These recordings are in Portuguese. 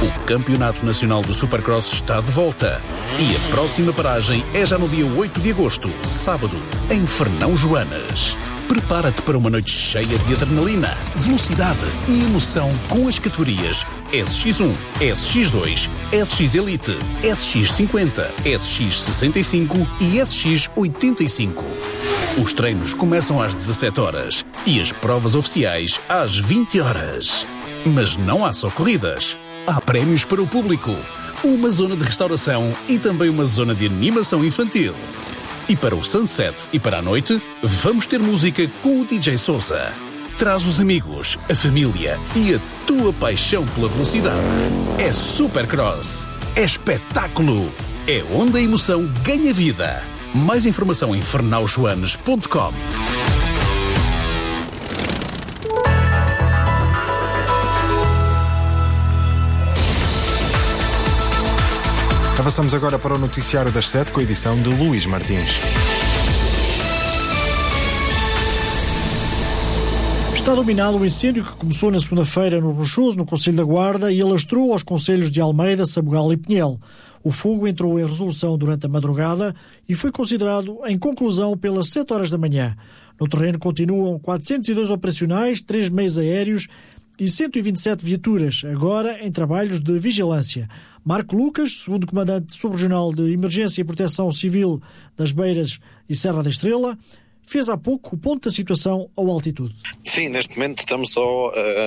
O Campeonato Nacional do Supercross está de volta e a próxima paragem é já no dia 8 de agosto, sábado, em Fernão Joanas. Prepara-te para uma noite cheia de adrenalina, velocidade e emoção com as categorias SX1, SX2, SX Elite, SX50, SX65 e SX85. Os treinos começam às 17 horas e as provas oficiais às 20 horas. Mas não há só corridas. Há prémios para o público, uma zona de restauração e também uma zona de animação infantil. E para o sunset e para a noite, vamos ter música com o DJ Sousa. Traz os amigos, a família e a tua paixão pela velocidade. É Supercross. É espetáculo. É onde a emoção ganha vida. Mais informação em fernaujoanes.com. Avançamos agora para o noticiário das 7 com a edição de Luís Martins. Está dominado o incêndio que começou na segunda-feira no Rochoso, no Concelho da Guarda, e alastrou aos concelhos de Almeida, Sabugal e Pinhel. O fogo entrou em resolução durante a madrugada e foi considerado em conclusão pelas 7 horas da manhã. No terreno continuam 402 operacionais, 3 meios aéreos e 127 viaturas, agora em trabalhos de vigilância. Marco Lucas, segundo comandante subregional de Emergência e Proteção Civil das Beiras e Serra da Estrela, fez há pouco o ponto da situação ao altitude. Sim, neste momento estamos só...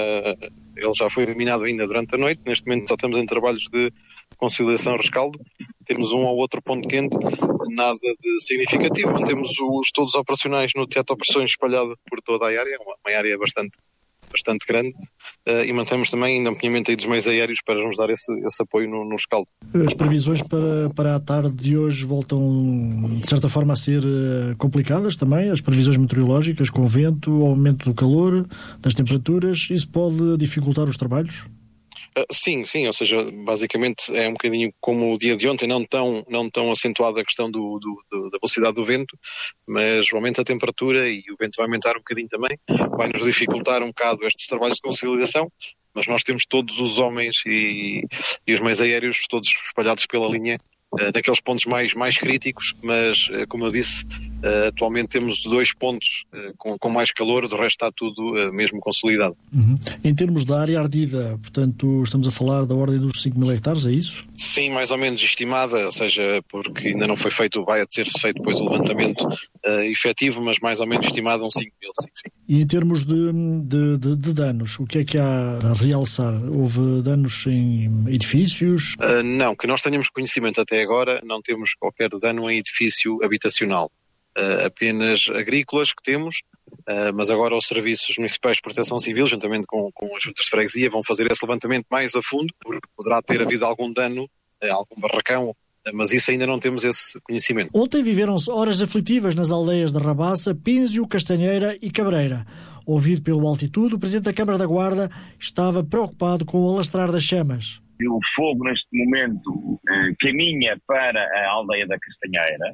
ele já foi eliminado ainda durante a noite, neste momento só estamos em trabalhos de conciliação rescaldo. Temos um ou outro ponto quente, nada de significativo. Mantemos todos os operacionais no teatro de operações espalhado por toda a área, uma área bastante grande, e mantemos também ainda empenhamento aí dos meios aéreos para nos dar esse apoio no rescaldo. As previsões para a tarde de hoje voltam de certa forma a ser complicadas também, as previsões meteorológicas, com vento, aumento do calor, das temperaturas, isso pode dificultar os trabalhos? Sim, ou seja, basicamente é um bocadinho como o dia de ontem, não tão acentuada a questão da velocidade do vento, mas o aumento da temperatura e o vento vai aumentar um bocadinho também, vai nos dificultar um bocado estes trabalhos de conciliação, mas nós temos todos os homens e os meios aéreos todos espalhados pela linha, naqueles pontos mais críticos, mas como eu disse, atualmente temos 2 pontos com mais calor, do resto está tudo mesmo consolidado. Uhum. Em termos da área ardida, portanto, estamos a falar da ordem dos 5.000 hectares, é isso? Sim, mais ou menos estimada, ou seja, porque ainda não foi feito, vai ser feito depois o levantamento efetivo, mas mais ou menos estimado uns 5.000, sim. E em termos de danos, o que é que há a realçar? Houve danos em edifícios? Não, que nós tenhamos conhecimento até agora, não temos qualquer dano em edifício habitacional. Apenas agrícolas que temos, mas agora os serviços municipais de proteção civil, juntamente com as juntas de freguesia, vão fazer esse levantamento mais a fundo, porque poderá ter havido algum dano, algum barracão, mas isso ainda não temos esse conhecimento. Ontem viveram-se horas aflitivas nas aldeias de Rabaça, Pínzio, Castanheira e Cabreira. Ouvido pelo Altitude, o Presidente da Câmara da Guarda estava preocupado com o alastrar das chamas. O fogo neste momento caminha para a aldeia da Castanheira,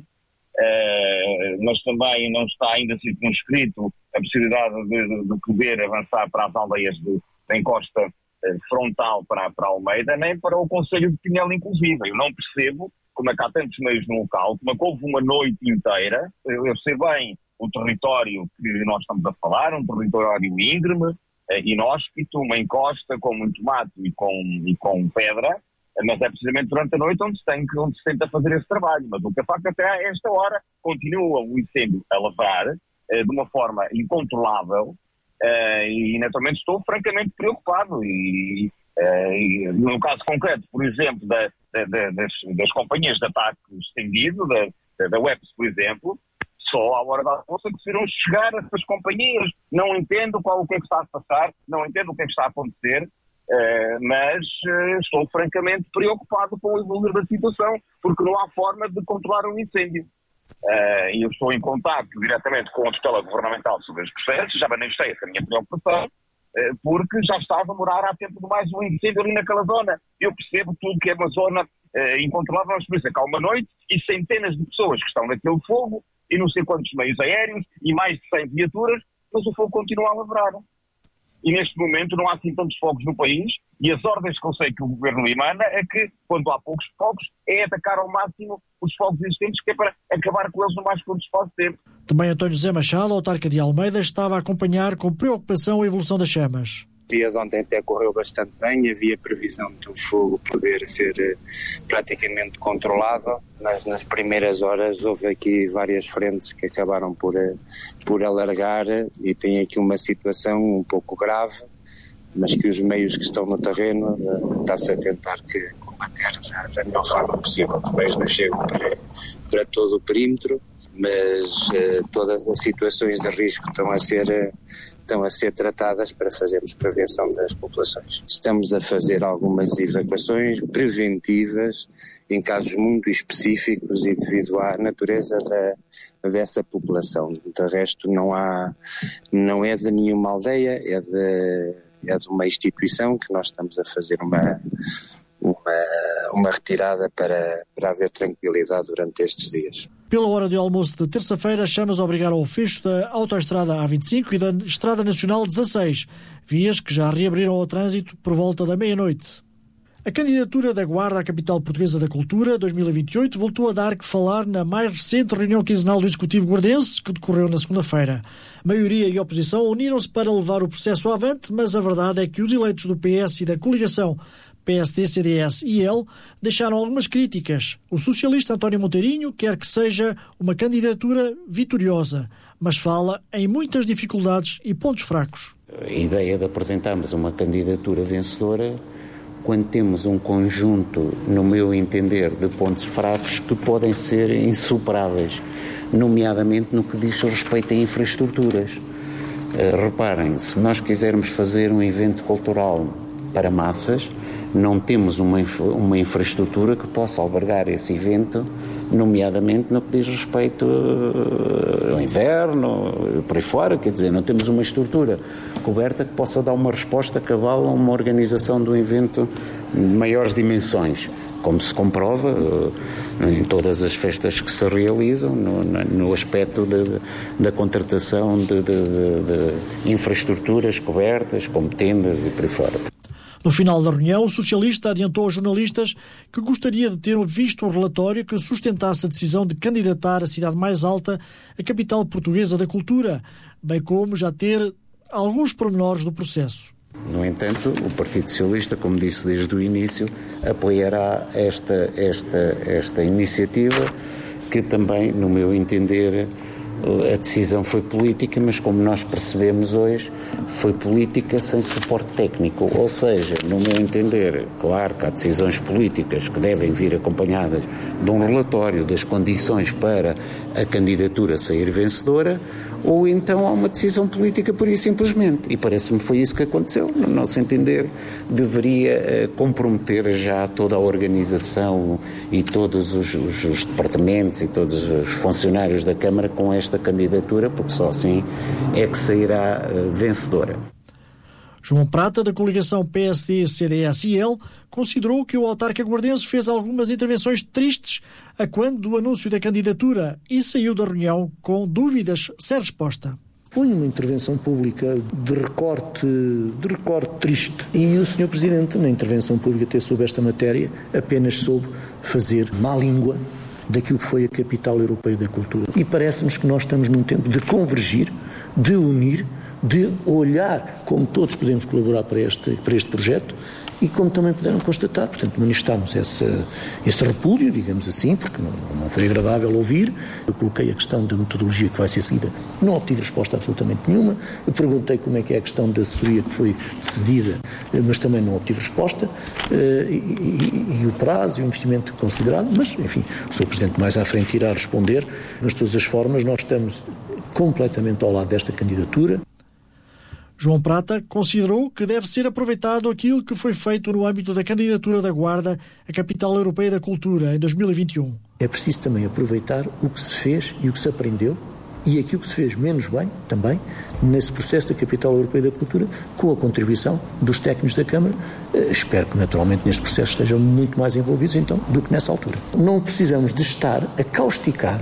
mas também não está ainda circunscrito a possibilidade de poder avançar para as aldeias da encosta frontal para Almeida, nem para o Concelho de Pinhel inclusive. Eu não percebo como é que há tantos meios no local, como é que houve uma noite inteira. Eu sei bem o território que nós estamos a falar, um território íngreme, inóspito, uma encosta com muito mato e com pedra, mas é precisamente durante a noite onde se tenta fazer esse trabalho. Mas o que é facto até a esta hora continua o incêndio a lavrar de uma forma incontrolável, e naturalmente estou francamente preocupado e no caso concreto, por exemplo, das companhias de ataque estendido, da WEPS, por exemplo, só à hora da almoço conseguiram chegar a essas companhias. Não entendo o que é que está a passar, não entendo o que é que está a acontecer, mas estou francamente preocupado com o evoluir da situação, porque não há forma de controlar um incêndio. E eu estou em contacto diretamente com a tutela governamental sobre os processos, já manifestei essa minha preocupação, porque já está a demorar há tempo demais um incêndio ali naquela zona. Eu percebo tudo que é uma zona incontrolável, mas por isso é que há uma noite e centenas de pessoas que estão naquele fogo e não sei quantos meios aéreos e mais de 100 viaturas, mas o fogo continua a lavrar. e neste momento não há assim tantos fogos no país, e as ordens que eu sei que o Governo emana é que, quando há poucos fogos, é atacar ao máximo os fogos existentes, que é para acabar com eles no mais curto espaço de tempo. Também António José Machado, autarca de Almeida, estava a acompanhar com preocupação a evolução das chamas. Dias ontem até correu bastante bem, havia previsão do fogo poder ser praticamente controlado, mas nas primeiras horas houve aqui várias frentes que acabaram por alargar e tem aqui uma situação um pouco grave, mas que os meios que estão no terreno está-se a tentar combater da melhor forma possível. Os meios não chegam para todo o perímetro, mas todas as situações de risco estão a ser tratadas para fazermos prevenção das populações. Estamos a fazer algumas evacuações preventivas em casos muito específicos e devido à natureza dessa população. De resto não é de nenhuma aldeia, é de uma instituição que nós estamos a fazer uma retirada para haver tranquilidade durante estes dias. Pela hora de almoço de terça-feira, as chamas obrigaram ao fecho da autoestrada A25 e da Estrada Nacional 16, vias que já reabriram ao trânsito por volta da meia-noite. A candidatura da Guarda à Capital Portuguesa da Cultura 2028 voltou a dar que falar na mais recente reunião quinzenal do Executivo guardense, que decorreu na segunda-feira. Maioria e oposição uniram-se para levar o processo avante, mas a verdade é que os eleitos do PS e da coligação PSD, CDS e EL deixaram algumas críticas. O socialista António Monteirinho quer que seja uma candidatura vitoriosa, mas fala em muitas dificuldades e pontos fracos. A ideia de apresentarmos uma candidatura vencedora quando temos um conjunto, no meu entender, de pontos fracos que podem ser insuperáveis, nomeadamente no que diz respeito a infraestruturas. Reparem, se nós quisermos fazer um evento cultural para massas, não temos uma infraestrutura que possa albergar esse evento, nomeadamente no que diz respeito ao inverno, por aí fora, quer dizer, não temos uma estrutura coberta que possa dar uma resposta cabal a uma organização de um evento de maiores dimensões, como se comprova em todas as festas que se realizam, no aspecto da contratação de infraestruturas cobertas, como tendas e por aí fora. No final da reunião, o socialista adiantou aos jornalistas que gostaria de ter visto um relatório que sustentasse a decisão de candidatar a cidade mais alta, a capital portuguesa da cultura, bem como já ter alguns pormenores do processo. No entanto, o Partido Socialista, como disse desde o início, apoiará esta iniciativa, que também, no meu entender, a decisão foi política, mas como nós percebemos hoje, foi política sem suporte técnico. Ou seja, no meu entender, claro que há decisões políticas que devem vir acompanhadas de um relatório das condições para a candidatura sair vencedora, ou então há uma decisão política pura e simplesmente. E parece-me que foi isso que aconteceu. No nosso entender, deveria comprometer já toda a organização e todos os departamentos e todos os funcionários da Câmara com esta candidatura, porque só assim é que sairá vencedora. João Prata, da coligação PSD, CDS e EL, considerou que o autarca guardense fez algumas intervenções tristes a quando do anúncio da candidatura e saiu da reunião com dúvidas sem resposta. Foi uma intervenção pública de recorte triste. E o Sr. Presidente, na intervenção pública até sobre esta matéria, apenas soube fazer má língua daquilo que foi a capital europeia da cultura. E parece-nos que nós estamos num tempo de convergir, de unir, de olhar como todos podemos colaborar para este projeto e como também puderam constatar, portanto, manifestámos esse repúdio, digamos assim, porque não foi agradável ouvir. Eu coloquei a questão da metodologia que vai ser seguida, não obtive resposta absolutamente nenhuma. Eu perguntei como é que é a questão da assessoria que foi cedida, mas também não obtive resposta, e o prazo e o investimento considerado, mas, enfim, o Sr. Presidente mais à frente irá responder. Mas, de todas as formas, nós estamos completamente ao lado desta candidatura. João Prata considerou que deve ser aproveitado aquilo que foi feito no âmbito da candidatura da Guarda à Capital Europeia da Cultura em 2021. É preciso também aproveitar o que se fez e o que se aprendeu e aquilo que se fez menos bem também nesse processo da Capital Europeia da Cultura, com a contribuição dos técnicos da Câmara. Espero que naturalmente neste processo estejam muito mais envolvidos então do que nessa altura. Não precisamos de estar a causticar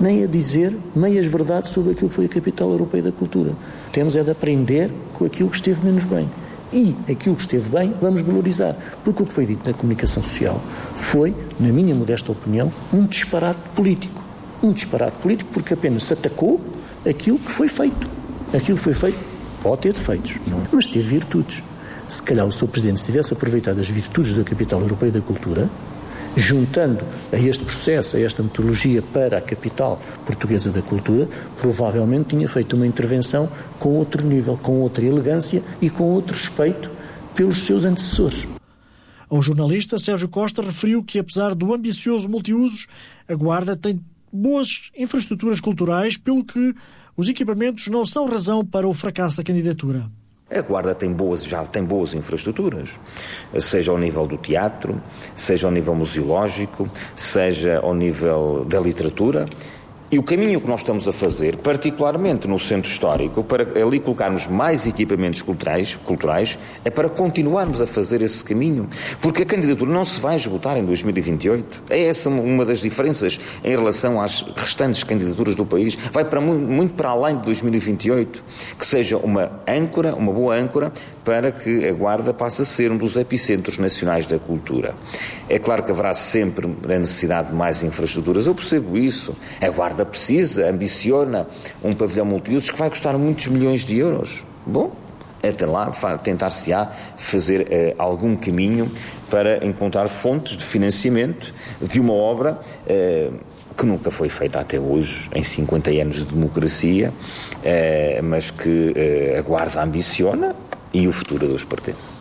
nem a dizer meias verdades sobre aquilo que foi a Capital Europeia da Cultura. Temos é de aprender com aquilo que esteve menos bem. E aquilo que esteve bem, vamos valorizar. Porque o que foi dito na comunicação social foi, na minha modesta opinião, um disparate político. Um disparate político porque apenas se atacou aquilo que foi feito. Aquilo que foi feito pode ter defeitos, não é? Mas teve virtudes. Se calhar o Sr. Presidente, se tivesse aproveitado as virtudes da Capital Europeia da Cultura, juntando a este processo, a esta metodologia para a Capital Portuguesa da Cultura, provavelmente tinha feito uma intervenção com outro nível, com outra elegância e com outro respeito pelos seus antecessores. O jornalista Sérgio Costa referiu que, apesar do ambicioso multiusos, a Guarda tem boas infraestruturas culturais, pelo que os equipamentos não são razão para o fracasso da candidatura. A Guarda já tem boas infraestruturas, seja ao nível do teatro, seja ao nível museológico, seja ao nível da literatura. E o caminho que nós estamos a fazer, particularmente no centro histórico, para ali colocarmos mais equipamentos culturais, é para continuarmos a fazer esse caminho. Porque a candidatura não se vai esgotar em 2028. É essa uma das diferenças em relação às restantes candidaturas do país. Vai muito para além de 2028. Que seja uma boa âncora, para que a Guarda passe a ser um dos epicentros nacionais da cultura. É claro que haverá sempre a necessidade de mais infraestruturas, eu percebo isso. A Guarda precisa, ambiciona um pavilhão multiusos que vai custar muitos milhões de euros. Bom, até lá tentar-se-á fazer algum caminho para encontrar fontes de financiamento de uma obra que nunca foi feita até hoje, em 50 anos de democracia, mas que a Guarda ambiciona e o futuro a Deus pertence.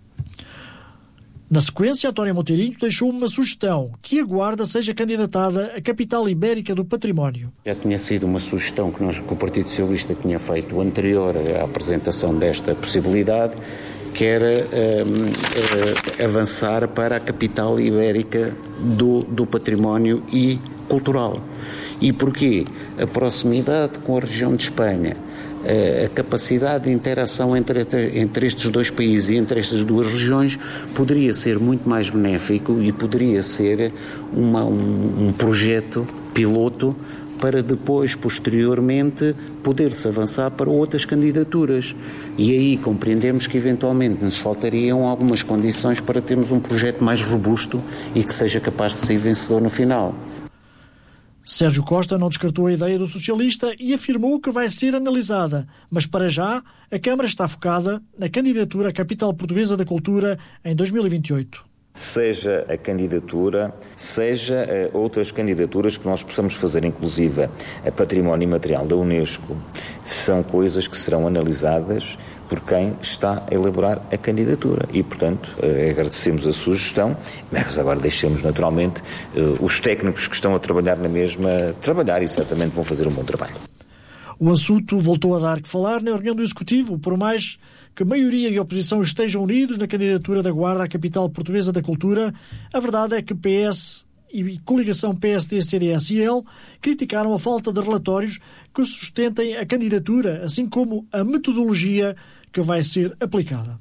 Na sequência, António Monteirinho deixou uma sugestão: que a Guarda seja candidatada à Capital Ibérica do Património. Já tinha sido uma sugestão que o Partido Socialista tinha feito anterior à apresentação desta possibilidade, que era avançar para a Capital Ibérica do Património e Cultural. E porquê? A proximidade com a região de Espanha, a capacidade de interação entre estes dois países e entre estas duas regiões poderia ser muito mais benéfico e poderia ser um projeto piloto para depois, posteriormente, poder-se avançar para outras candidaturas. E aí compreendemos que eventualmente nos faltariam algumas condições para termos um projeto mais robusto e que seja capaz de ser vencedor no final. Sérgio Costa não descartou a ideia do socialista e afirmou que vai ser analisada, mas para já a Câmara está focada na candidatura à Capital Portuguesa da Cultura em 2028. Seja a candidatura, seja outras candidaturas que nós possamos fazer, inclusive a Património Imaterial da Unesco, são coisas que serão analisadas por quem está a elaborar a candidatura e, portanto, agradecemos a sugestão, mas agora deixemos naturalmente os técnicos que estão a trabalhar na mesma trabalhar e certamente vão fazer um bom trabalho. O assunto voltou a dar que falar na reunião do Executivo, por mais que maioria e oposição estejam unidos na candidatura da Guarda à Capital Portuguesa da Cultura. A verdade é que PS e coligação PSD-CDS-IL criticaram a falta de relatórios que sustentem a candidatura, assim como a metodologia que vai ser aplicada.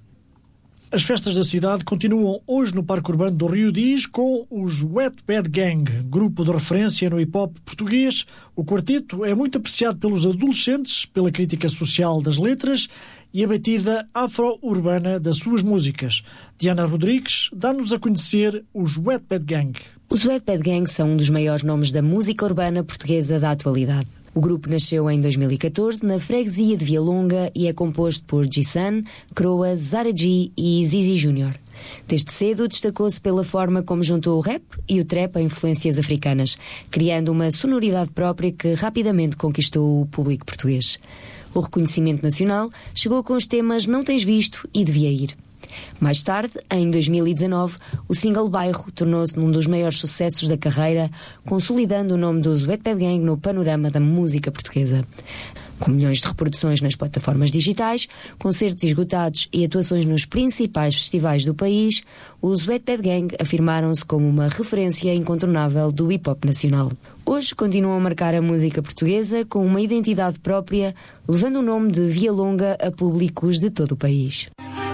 As festas da cidade continuam hoje no Parque Urbano do Rio Diz com os Wet Bad Gang, grupo de referência no hip-hop português. O quarteto é muito apreciado pelos adolescentes, pela crítica social das letras e a batida afro-urbana das suas músicas. Diana Rodrigues dá-nos a conhecer os Wet Bad Gang. Os Wet Bad Gang são um dos maiores nomes da música urbana portuguesa da atualidade. O grupo nasceu em 2014 na freguesia de Vialonga e é composto por G-Sun, Croa, Zara G e Zizi Júnior. Desde cedo destacou-se pela forma como juntou o rap e o trap a influências africanas, criando uma sonoridade própria que rapidamente conquistou o público português. O reconhecimento nacional chegou com os temas Não Tens Visto e Devia Ir. Mais tarde, em 2019, o single Bairro tornou-se num dos maiores sucessos da carreira, consolidando o nome dos Wet Bad Gang no panorama da música portuguesa. Com milhões de reproduções nas plataformas digitais, concertos esgotados e atuações nos principais festivais do país, os Wet Bad Gang afirmaram-se como uma referência incontornável do hip-hop nacional. Hoje continuam a marcar a música portuguesa com uma identidade própria, levando o nome de Vialonga a públicos de todo o país.